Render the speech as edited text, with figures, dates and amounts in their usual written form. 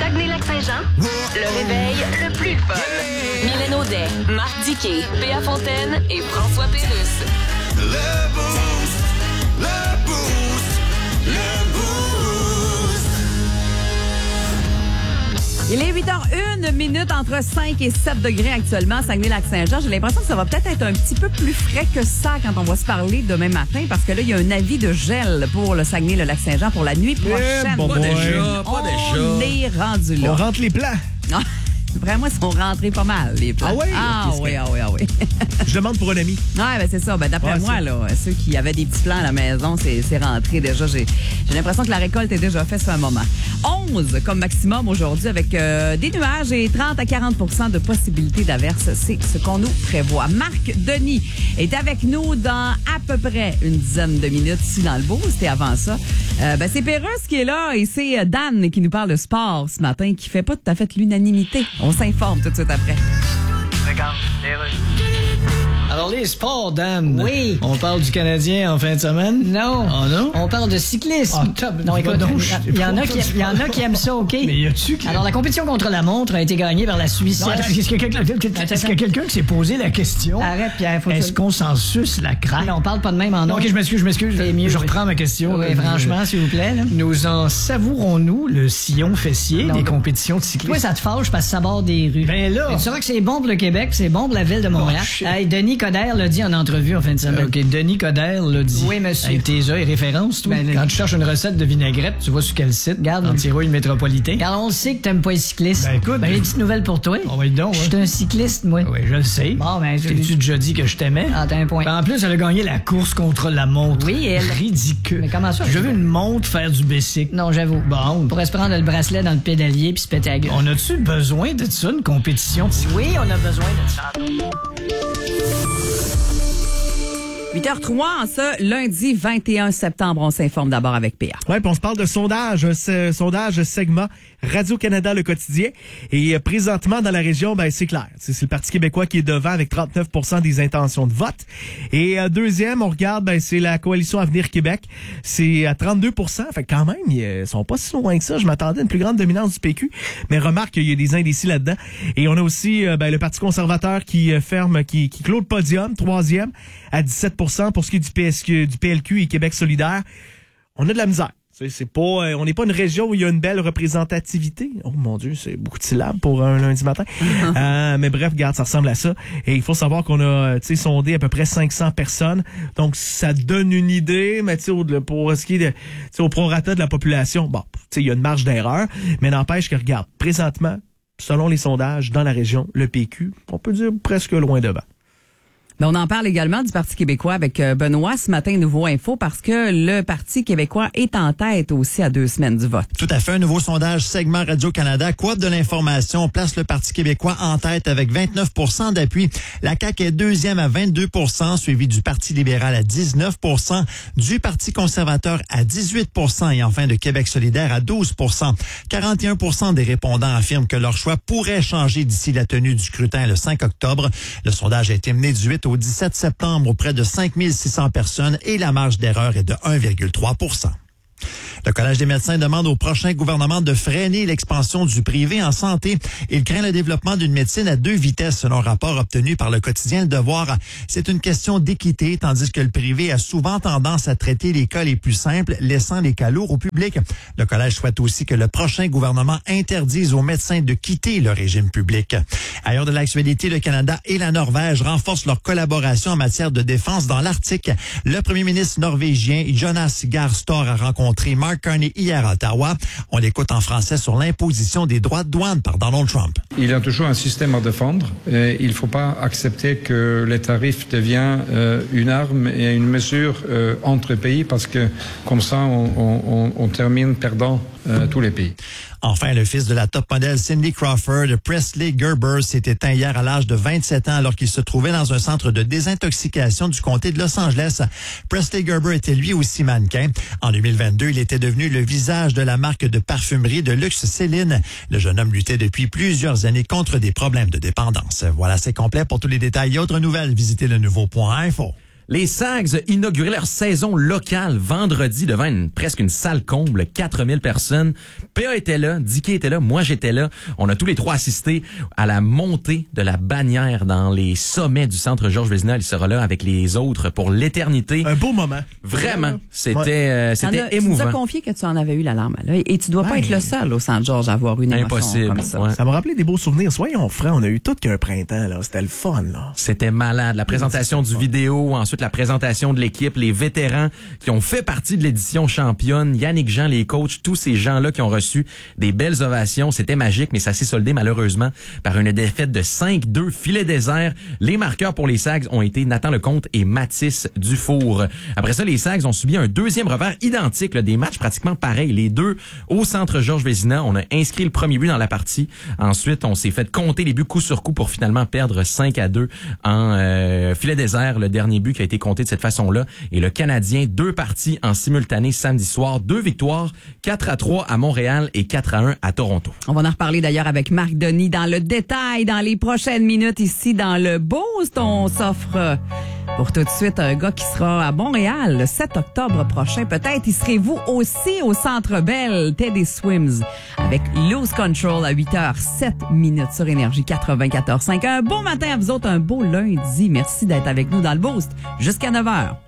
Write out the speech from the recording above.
Saguenay-Lac-Saint-Jean, le réveil le plus fun. Mylène Audet, Marc Diquet, Béa Fontaine et François Pérusse. Le Boost, le Boost, le Boost. Il est 8h01 entre 5 et 7 degrés actuellement à Saguenay-Lac-Saint-Jean. J'ai l'impression que ça va peut-être être un petit peu plus frais que ça quand on va se parler demain matin parce que là, il y a un avis de gel pour le Saguenay-le-Lac-Saint-Jean pour la nuit prochaine. Pas déjà. On est rendu là. On rentre les plans. Vraiment, ils sont rentrés pas mal, les plans. Ah oui? Ah Okay, oui. Je demande pour un ami. Ouais, ben c'est ça. Ben d'après moi, là, ceux qui avaient des petits plans à la maison, c'est rentré déjà. J'ai l'impression que la récolte est déjà faite sur un moment. 11 comme maximum aujourd'hui avec des nuages et 30 à 40 de possibilités d'averses. C'est ce qu'on nous prévoit. Marc Denis est avec nous dans à peu près une dizaine de minutes ici dans le Boost. Et avant ça, c'est Pérusse qui est là et c'est Dan qui nous parle de sport ce matin qui fait pas tout à fait l'unanimité. On s'informe tout de suite après. Alors, les sports, Dan. Oui. On parle du Canadien en fin de semaine? Non. Oh non? On parle de cyclisme. Ah, top. Non, écoute, Donc, il y en a qui aiment ça, OK? Mais y a-tu... Alors, la compétition contre la montre a été gagnée par la Suisse. Non, attends, est-ce qu'il y a quelqu'un qui s'est posé la question? Arrête, Pierre. Est-ce qu'on s'en suce la craque? Non, on parle pas de même en nom. OK, je m'excuse. C'est mieux, Je oui. reprends ma question. Oui, franchement, s'il vous plaît. Là. Nous en savourons-nous le sillon fessier Non, des mais- compétitions de Toi, cyclisme? ça te fâche parce que ça borde des rues. Ben là... Mais tu sauras que c'est bon pour le Québec, c'est bon pour la ville de Montréal. Oh, shit. Hey, Denis Coderre l'a dit en entrevue en fin de semaine. OK, Denis Coderre l'a dit. Oui, monsieur. Avec tes œils références, toi. Ben, Quand tu cherches une recette de vinaigrette, tu vas sur quel site? Regarde. Antirouille métropolitain. Car on le sait que t'aimes pas les cyclistes. Ben, écoute, j'ai une petite nouvelle pour toi. On va être donc, Je suis un cycliste, moi. Oui, je le sais. Bon, ben, T'es-tu déjà dit que je t'aimais? Ah, t'as un point. Ben, en plus, elle a gagné la course contre la montre. Oui, elle. Ridicule. Mais comment ça? Je veux une montre faire du bicycle. Non, j'avoue. Bon. On pourrait se prendre le bracelet dans le pédalier puis se péter la gueule. On a-tu besoin de ça, une compétition? Oui, on a besoin de ça. 8h03 en ce lundi 21 septembre. On s'informe d'abord avec PA. Ouais, puis on se parle de sondage, sondage Segma Radio-Canada le quotidien. Et présentement dans la région, ben c'est clair. C'est le Parti québécois qui est devant avec 39% des intentions de vote. Et deuxième, on regarde, ben c'est la coalition Avenir Québec. C'est à 32%. Fait que quand même, ils sont pas si loin que ça. Je m'attendais à une plus grande dominance du PQ. Mais remarque qu'il y a des indécis là-dedans. Et on a aussi le Parti conservateur qui clôt le podium, troisième, à 17%. Pour ce qui est du PLQ et Québec solidaire, on a de la misère. C'est pas, on n'est pas une région où il y a une belle représentativité. Oh mon Dieu, c'est beaucoup de syllabes pour un lundi matin. Mais bref, regarde, ça ressemble à ça. Et il faut savoir qu'on a sondé à peu près 500 personnes. Donc, ça donne une idée, mais pour ce qui est au prorata de la population, bon, il y a une marge d'erreur, mais n'empêche que, regarde, présentement, selon les sondages dans la région, le PQ, on peut dire presque loin devant. Mais on en parle également du Parti québécois avec Benoît ce matin, Nouveau Info, parce que le Parti québécooi est en tête aussi à 2 semaines du vote. Tout à fait. Un nouveau sondage Segment Radio-Canada, Coop de l'information, place le Parti québécois en tête avec 29% d'appui. La CAQ est deuxième à 22%, suivi du Parti libéral à 19%, du Parti conservateur à 18% et enfin de Québec solidaire à 12%. 41% des répondants affirment que leur choix pourrait changer d'ici la tenue du scrutin le 5 octobre. Le sondage a été mené du 8 au 17 septembre auprès de 5600 personnes et la marge d'erreur est de 1,3%. Le Collège des médecins demande au prochain gouvernement de freiner l'expansion du privé en santé. Il craint le développement d'une médecine à 2 vitesses, selon un rapport obtenu par le quotidien Le Devoir. C'est une question d'équité, tandis que le privé a souvent tendance à traiter les cas les plus simples, laissant les cas lourds au public. Le Collège souhaite aussi que le prochain gouvernement interdise aux médecins de quitter le régime public. Ailleurs de l'actualité, le Canada et la Norvège renforcent leur collaboration en matière de défense dans l'Arctique. Le premier ministre norvégien Jonas Gahr Store a rencontré Mark Carney hier à Ottawa. On l'écoute en français sur l'imposition des droits de douane par Donald Trump. Il y a toujours un système à défendre. Il ne faut pas accepter que les tarifs deviennent une arme et une mesure entre pays parce que comme ça, on termine perdant tous les pays. Enfin, le fils de la top modèle Cindy Crawford, Presley Gerber, s'est éteint hier à l'âge de 27 ans alors qu'il se trouvait dans un centre de désintoxication du comté de Los Angeles. Presley Gerber était lui aussi mannequin. En 2022, il était devenu le visage de la marque de parfumerie de luxe Céline. Le jeune homme luttait depuis plusieurs années contre des problèmes de dépendance. Voilà, c'est complet. Pour tous les détails et autres nouvelles, visitez le nouveau.info. Les Sags inauguraient leur saison locale vendredi devant presque une salle comble, 4000 personnes. PA était là, Dicky était là, moi j'étais là. On a tous les trois assisté à la montée de la bannière dans les sommets du centre Georges Vézina. Il sera là avec les autres pour l'éternité. Un beau moment. Vraiment, c'était Tu émouvant. nous as confié que tu en avais eu la larme à l'œil et tu dois pas être le seul au centre Georges à avoir une émotion Impossible, comme ça. ouais. Ça m'a rappelé des beaux souvenirs. Soyons francs, on a eu tout qu'un printemps, là. C'était le fun, là. C'était malade. La présentation du vidéo, ensuite la présentation de l'équipe, les vétérans qui ont fait partie de l'édition championne, Yannick Jean, les coachs, tous ces gens-là qui ont reçu des belles ovations. C'était magique, mais ça s'est soldé malheureusement par une défaite de 5-2, filet désert. Les marqueurs pour les Sags ont été Nathan Lecomte et Mathis Dufour. Après ça, les Sags ont subi un deuxième revers identique, là, des matchs pratiquement pareils. Les deux au centre Georges Vézina. On a inscrit le premier but dans la partie. Ensuite, on s'est fait compter les buts coup sur coup pour finalement perdre 5-2 en filet désert. Le dernier but qui a été compté de cette façon-là. Et le Canadien, 2 parties en simultané samedi soir. 2 victoires, 4-3 à Montréal et 4-1 à Toronto. On va en reparler d'ailleurs avec Marc Denis dans le détail dans les prochaines minutes ici dans le Boost. On s'offre pour tout de suite un gars qui sera à Montréal le 7 octobre prochain. Peut-être y serez-vous aussi au Centre Bell, Teddy Swims avec Lose Control à 8h07 sur Énergie 94.5. Un bon matin à vous autres, un beau lundi. Merci d'être avec nous dans le Boost jusqu'à 9h.